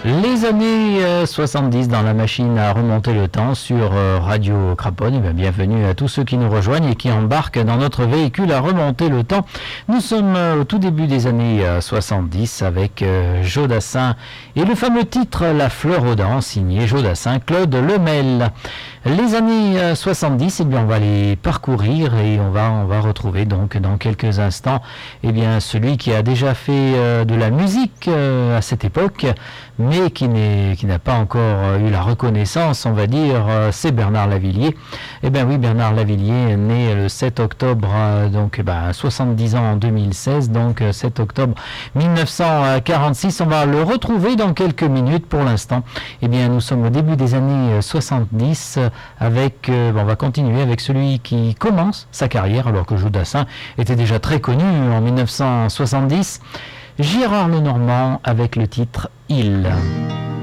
Les années 70 dans la machine à remonter le temps sur Radio Craponne. Bienvenue à tous ceux qui nous rejoignent et qui embarquent dans notre véhicule à remonter le temps. Nous sommes au tout début des années 70 avec Joe Dassin et le fameux titre La fleur aux dents, signé Joe Dassin, Claude Lemel. Les années 70, on va les parcourir et on va retrouver donc dans quelques instants celui qui a déjà fait de la musique à cette époque, mais qui n'a pas encore eu la reconnaissance, on va dire, c'est Bernard Lavilliers. Bernard Lavilliers est né le 7 octobre, 70 ans en 2016, donc 7 octobre 1946. On va le retrouver dans quelques minutes. Pour l'instant, nous sommes au début des années 70 avec, on va continuer avec celui qui commence sa carrière, alors que Joe Dassin était déjà très connu en 1970. Gérard Lenormand avec le titre « Il ».